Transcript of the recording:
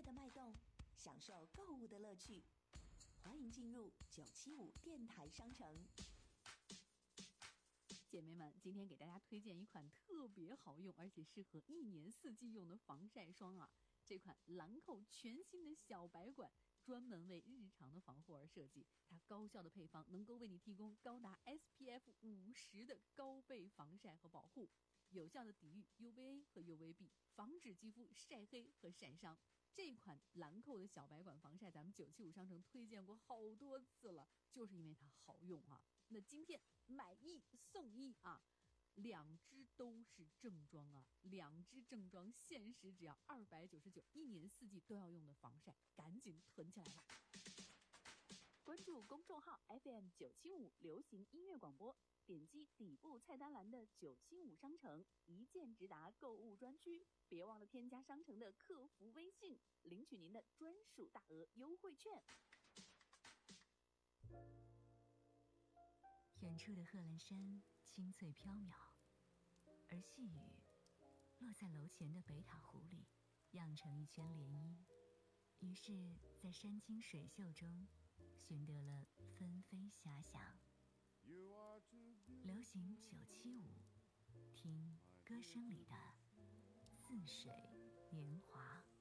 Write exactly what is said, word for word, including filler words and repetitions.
的脉动，享受购物的乐趣。欢迎进入九七五电台商城。 姐妹们，今天给大家推荐一款特别好用而且适合一年四季用的防晒霜啊！这款兰蔻全新的小白管专门为日常的防护而设计，它高效的配方能够为你提供高达 S P F 五十的高倍防晒和保护，有效的抵御 U V A 和 U V B， 防止肌肤晒黑和晒伤。这款兰蔻的小白管防晒咱们九七五商城推荐过好多次了，就是因为它好用啊。那今天买一送一啊，两支都是正装啊，两支正装限时只要二百九十九，一年四季都要用的防晒，赶紧囤起来吧！关注公众号 F M 九七五流行音乐广播，点击底部菜单栏的九七五商城一键直达购物专区，别忘了添加商城的客服微信，领取您的专属大额优惠券。 远处的贺兰山青翠飘渺，而细雨落在楼前的北塔湖里，漾成一圈涟漪。于是在山清水秀中寻得了纷飞遐想。流行九七五，听歌声里的似水年华。